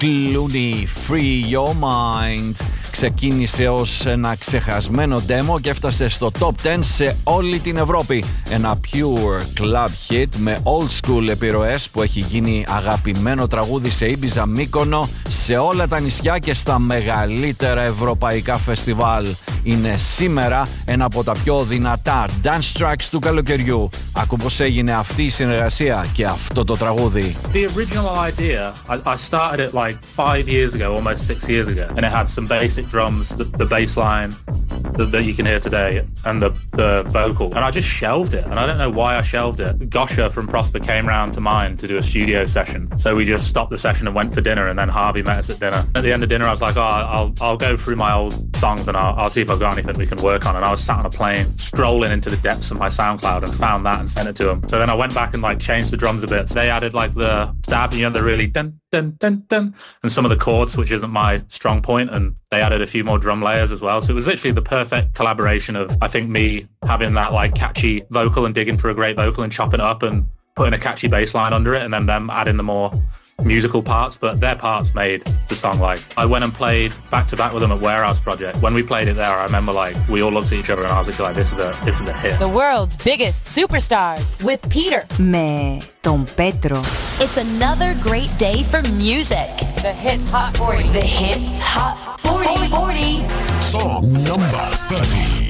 Clooney, Free Your Mind. Ξεκίνησε ως ένα ξεχασμένο demo και έφτασε στο top 10 σε όλη την Ευρώπη. Ένα pure club hit με old school επιρροές που έχει γίνει αγαπημένο τραγούδι σε Ήμπιζα, Μύκονο, σε όλα τα νησιά και στα μεγαλύτερα ευρωπαϊκά φεστιβάλ. Είναι σήμερα ένα από τα πιο δυνατά dance tracks του καλοκαιριού. Ακού πως έγινε αυτή η συνεργασία και αυτό το τραγούδι. The original idea, I started it like 5 years ago, almost 6 years ago, and it had some basic drums, the bass line that you can hear today, and the vocal. And I just shelved it, and I don't know why I shelved it. Gosha from Prosper came round to mine to do a studio session, so we just stopped the session and went for dinner, and then Harvey met us at dinner. At the end of dinner, I was like, oh, I'll go through my old songs and I'll see if I've got anything we can work on. And I was sat on a plane, strolling into the depths of my SoundCloud, and found that and sent it to them. So then I went back and like changed the drums a bit. So they added like the stab, you know, the really dun dun dun dun, and some of the chords, which isn't my strong point, and they added a few more drum layers as well. So it was literally the perfect collaboration of, I think, me having that like catchy vocal and digging for a great vocal and chopping it up and putting a catchy bass line under it, and then them adding the more musical parts, but their parts made the song. Like, I went and played back to back with them at Warehouse Project. When we played it there, I remember like we all looked at each other and I was like, this is a hit. The world's biggest superstars with Peter. Με τον Πέτρο. It's another great day for music. The Hits Hot 40. The Hits Hot 40. Song number 30.